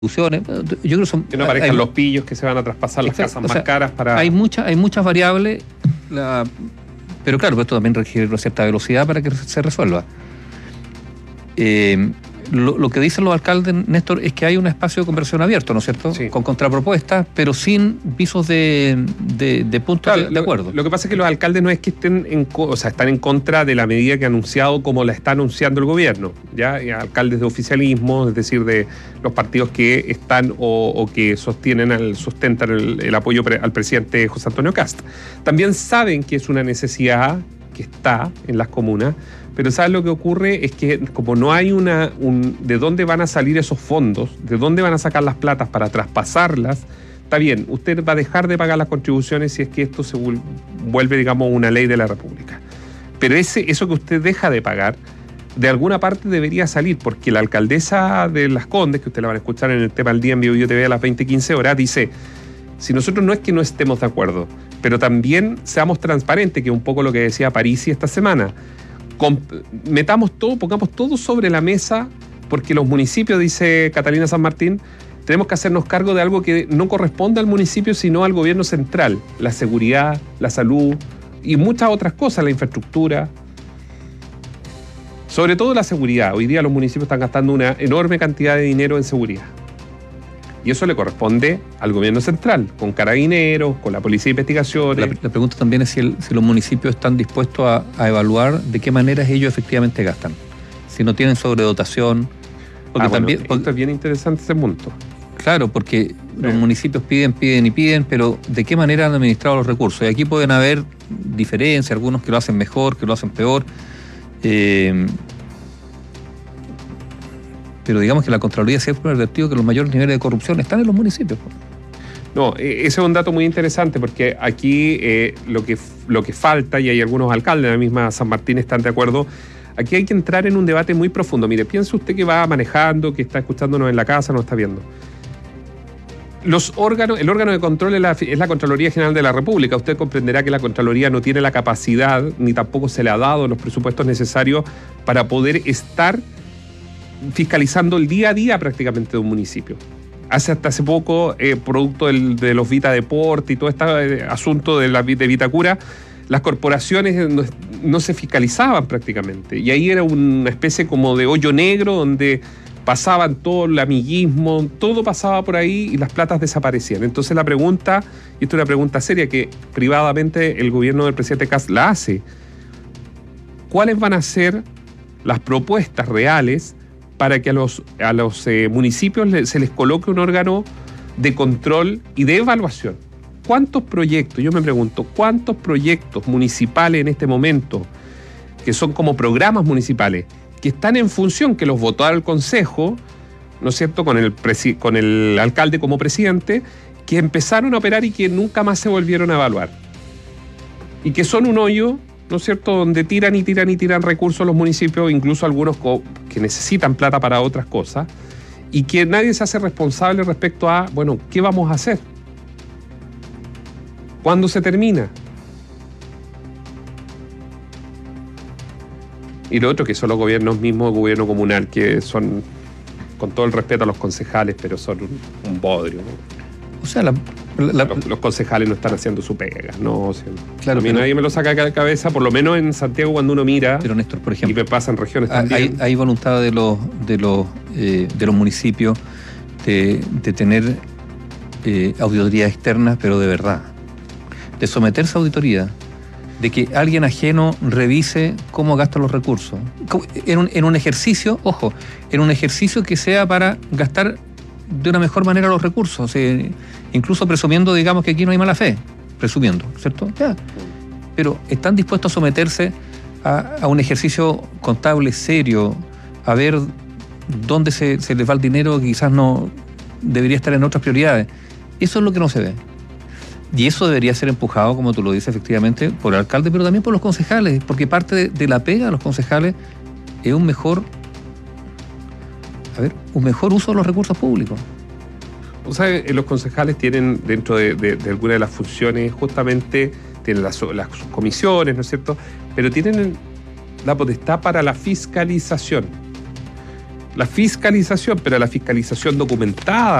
Yo creo que son, que no aparezcan los pillos que se van a traspasar las casas más caras para... Hay muchas variables, pero claro, esto también requiere una cierta velocidad para que se resuelva. Lo que dicen los alcaldes, Néstor, es que hay un espacio de conversación abierto, ¿no es cierto? Sí. Con contrapropuestas, pero sin visos de puntos de acuerdo. Lo que pasa es que los alcaldes no es que estén están en contra de la medida que ha anunciado como la está anunciando el gobierno, ¿ya? Y alcaldes de oficialismo, es decir, de los partidos que están o que sustentan el apoyo al presidente José Antonio Kast. También saben que es una necesidad que está en las comunas, pero ¿sabes lo que ocurre? Es que como no hay de dónde van a salir esos fondos, de dónde van a sacar las platas para traspasarlas, está bien, usted va a dejar de pagar las contribuciones si es que esto se vuelve, digamos, una ley de la República. Pero eso que usted deja de pagar, de alguna parte debería salir, porque la alcaldesa de Las Condes, que usted la van a escuchar en el tema del día en Vivo TV a las 20:15 horas, dice, si nosotros no es que no estemos de acuerdo, pero también seamos transparentes, que es un poco lo que decía Parisi esta semana, metamos todo, pongamos todo sobre la mesa, porque los municipios, dice Catalina San Martín, tenemos que hacernos cargo de algo que no corresponde al municipio, sino al gobierno central, la seguridad, la salud y muchas otras cosas, la infraestructura. Sobre todo la seguridad. Hoy día los municipios están gastando una enorme cantidad de dinero en seguridad. Y eso le corresponde al gobierno central, con carabineros, con la policía de investigaciones. La pregunta también es si los municipios están dispuestos a evaluar de qué maneras ellos efectivamente gastan. Si no tienen sobredotación. Porque esto es bien interesante ese punto. Claro, porque los municipios piden, pero ¿de qué manera han administrado los recursos? Y aquí pueden haber diferencias, algunos que lo hacen mejor, que lo hacen peor. Pero digamos que la Contraloría siempre ha advertido que los mayores niveles de corrupción están en los municipios. No, ese es un dato muy interesante, porque aquí lo que falta, y hay algunos alcaldes de la misma San Martín están de acuerdo, aquí hay que entrar en un debate muy profundo. Mire, piense usted que va manejando, que está escuchándonos en la casa, nos está viendo. El órgano de control es la Contraloría General de la República. Usted comprenderá que la Contraloría no tiene la capacidad, ni tampoco se le ha dado los presupuestos necesarios para poder estar fiscalizando el día a día prácticamente de un municipio. Hasta hace poco, producto de los Vita Deporte y todo este asunto de Vitacura, las corporaciones no se fiscalizaban prácticamente. Y ahí era una especie como de hoyo negro donde pasaban todo el amiguismo, todo pasaba por ahí y las platas desaparecían. Entonces la pregunta, y esto es una pregunta seria que privadamente el gobierno del presidente Kast la hace, ¿cuáles van a ser las propuestas reales para que a los municipios se les coloque un órgano de control y de evaluación? ¿Cuántos proyectos, yo me pregunto, cuántos proyectos municipales en este momento, que son como programas municipales, que están en función, que los votó el Consejo, ¿no es cierto?, con el alcalde como presidente, que empezaron a operar y que nunca más se volvieron a evaluar? Y que son un hoyo, ¿no es cierto?, donde tiran recursos los municipios, incluso algunos que necesitan plata para otras cosas, y que nadie se hace responsable respecto a, bueno, ¿qué vamos a hacer? ¿Cuándo se termina? Y lo otro, que son los gobiernos mismos, gobierno comunal, que son, con todo el respeto a los concejales, pero son un bodrio, ¿no? O sea, los concejales no están haciendo su pega, ¿no? O sea, claro, a mí nadie me lo saca de la cabeza, por lo menos en Santiago cuando uno mira. Pero Néstor, por ejemplo, y me pasa en regiones también. Hay voluntad de los municipios de tener auditorías externas, pero de verdad. De someterse a auditoría, de que alguien ajeno revise cómo gastan los recursos. En un ejercicio, ojo, en un ejercicio que sea para gastar de una mejor manera los recursos, incluso presumiendo, digamos, que aquí no hay mala fe, presumiendo, ¿cierto? Ya. Pero están dispuestos a someterse a un ejercicio contable serio, a ver dónde se les va el dinero que quizás no debería estar en otras prioridades. Eso es lo que no se ve. Y eso debería ser empujado, como tú lo dices, efectivamente, por el alcalde, pero también por los concejales, porque parte de la pega de los concejales es un mejor uso de los recursos públicos. O sea, los concejales tienen, dentro de alguna de las funciones, justamente, tienen las comisiones, ¿no es cierto?, pero tienen la potestad para la fiscalización. la fiscalización, pero la fiscalización documentada,